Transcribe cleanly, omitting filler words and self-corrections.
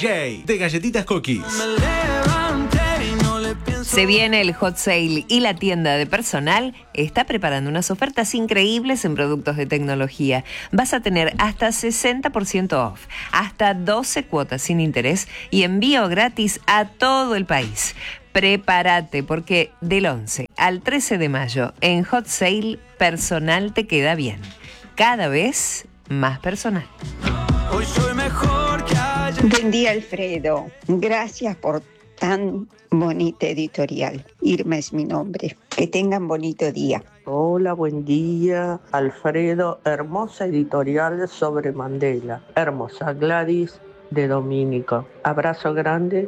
DJ de Galletitas Cookies. Se viene el Hot Sale y la tienda de personal está preparando unas ofertas increíbles en productos de tecnología. Vas a tener hasta 60% off, hasta 12 cuotas sin interés y envío gratis a todo el país. Prepárate porque del 11 al 13 de mayo en Hot Sale personal te queda bien. Cada vez más personal. Hoy soy mejor que ayer. Buen día, Alfredo. Gracias por tan bonita editorial. Irma es mi nombre. Que tengan bonito día. Hola, buen día, Alfredo. Hermosa editorial sobre Mandela. Hermosa, Gladys de Domínico. Abrazo grande